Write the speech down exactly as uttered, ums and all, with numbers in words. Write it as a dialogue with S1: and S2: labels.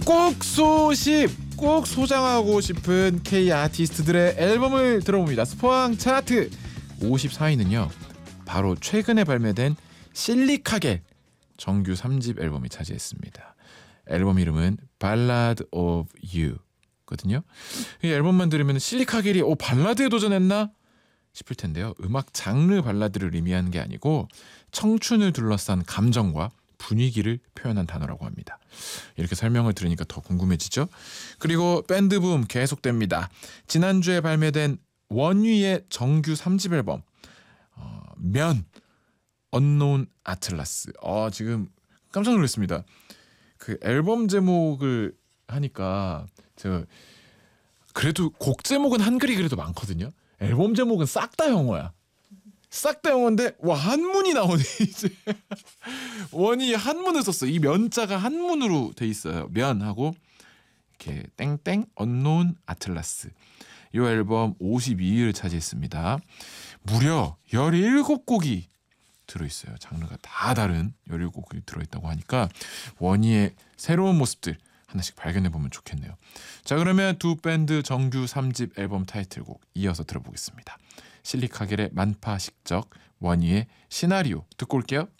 S1: 꼭 소십, 꼭 소장하고 싶은 K 아티스트들의 앨범을 들어봅니다. 스포항 차트 오십사 위는요. 바로 최근에 발매된 실리카겔 정규 삼 집 앨범이 차지했습니다. 앨범 이름은 Ballad of You 거든요. 이 앨범만 들으면 실리카겔이 오 발라드에 도전했나 싶을 텐데요. 음악 장르 발라드를 의미하는 게 아니고 청춘을 둘러싼 감정과 분위기를 표현한 단어라고 합니다. 이렇게 설명을 들으니까 더 궁금해지죠? 그리고 밴드붐 계속됩니다. 지난주에 발매된 원위의 정규 삼 집 앨범 어, 면 언노운 아틀라스. 어, 지금 깜짝 놀랐습니다. 그 앨범 제목을 하니까 제가 그래도 곡 제목은 한글이 그래도 많거든요. 앨범 제목은 싹 다 영어야. 싹 다 영어인데 와 한문이 나오네 이제. 원이 한문을 썼어. 이 면자가 한문으로 돼 있어요. 면하고 이렇게 땡땡 언노운 아틀라스. 이 앨범 오십이 위를 차지했습니다. 무려 열일곱 곡이 들어있어요. 장르가 다 다른 열일곱 곡이 들어있다고 하니까 원희의 새로운 모습들 하나씩 발견해보면 좋겠네요. 자, 그러면 두 밴드 정규 삼 집 앨범 타이틀곡 이어서 들어보겠습니다. 실리카겔의 만파식적, 원희의 시나리오 듣고 올게요.